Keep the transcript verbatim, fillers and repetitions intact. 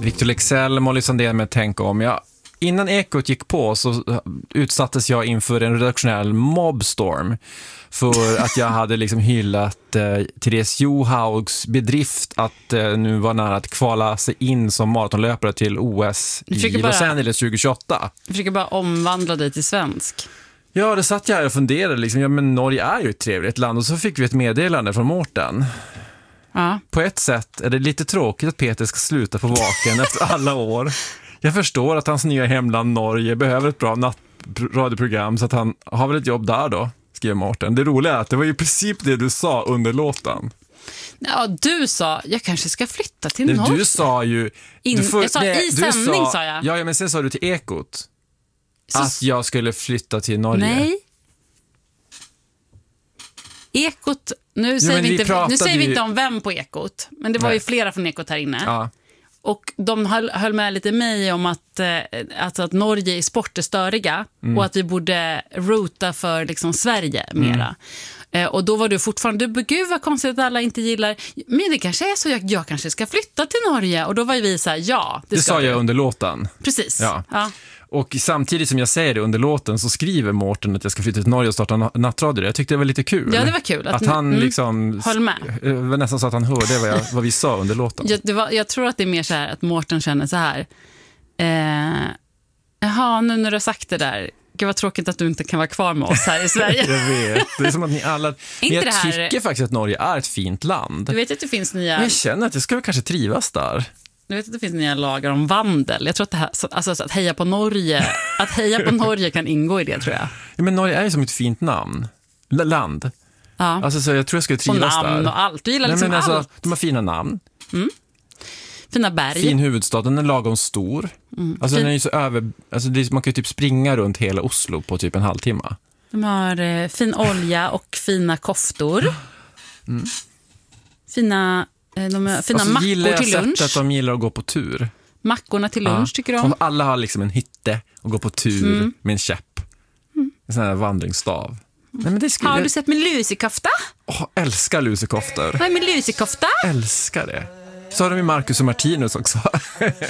Victor Leksell, Molly Sandén med Tänk om. Jag, innan Ekot gick på så utsattes jag inför en redaktionell mobstorm för att jag hade liksom hyllat eh, Therese Johaugs bedrift att eh, nu var nära att kvala sig in som maratonlöpare till O S i bara, Los Angeles tjugo tjugoåtta. Jag försöker bara omvandla dig till svensk. Ja, det satt jag här och funderade liksom, ja men Norge är ju ett trevligt land och så fick vi ett meddelande från Mårten. Ja. På ett sätt är det lite tråkigt att Peter ska sluta på Vaken efter alla år. Jag förstår att hans nya hemland Norge behöver ett bra nattradioprogram så att han har väl ett jobb där då, skriver Mårten. Det roliga är att det var ju precis det du sa under låten. Ja, du sa, jag kanske ska flytta till det, Norge. Du sa ju... In, du får, jag sa nej, i sändning sa, sa jag. Ja, ja, men sen sa du till Ekot så, att jag skulle flytta till Norge. Nej. Ekot, nu säger, jo, vi, inte, nu säger vi inte om vem på Ekot, men det var nej. ju flera från Ekot här inne. Ja. Och de höll, höll med lite mig om att, eh, alltså att Norge i sport är störiga mm. och att vi borde rota för liksom Sverige mera. Mm. Eh, och då var du fortfarande, du, gud vad konstigt att alla inte gillar, men det kanske är så, jag, jag kanske ska flytta till Norge. Och då var vi så här, ja. Det, det sa du. jag under låten. Precis, ja. ja. Och samtidigt som jag säger det under låten så skriver Mårten att jag ska flytta till Norge och starta nattradio. Jag tyckte det var lite kul. Ja, det var kul. Att, att han mm, liksom... Höll med. Det var nästan så att han hörde vad, jag, vad vi sa under låten. Jag, det var, jag tror att det är mer så här att Mårten känner så här. Eh, jaha, nu när du har sagt det där. Gud vad tråkigt att du inte kan vara kvar med oss här i Sverige. Jag vet. Det är som att ni alla... inte jag det här... tycker faktiskt att Norge är ett fint land. Du vet att det finns nya... Men jag känner att jag ska kanske trivas där. Du vet att det finns nya lagar om vandel. Jag tror att det här, alltså att heja på Norge, att heja på Norge kan ingå i det, tror jag. Ja, men Norge är ju som ett fint namn. L- land. Ja. Alltså så jag tror jag skulle trivas och namn där. Och allt. Du gillar Nej, liksom men alltså, allt. de har fina namn. Mm. Fina berg. Fin huvudstad, den är lagom stor. Mm. Alltså fin... den är ju så över, alltså det är, man kan ju typ springa runt hela Oslo på typ en halvtimme. De har eh, fin olja och fina koftor. Mm. Fina De har fina alltså, mackor till lunch. Att de gillar att gå på tur. Mackorna till lunch ja. tycker de. Och alla har liksom en hytte och går på tur mm. med en käpp. Mm. En sån här vandringsstav. Mm. Nej, men det skulle... Har du sett min lusekofta? Åh, älskar lusekoftor. Vad är min lusekofta? Älskar det. Så har de ju Marcus och Martinus också.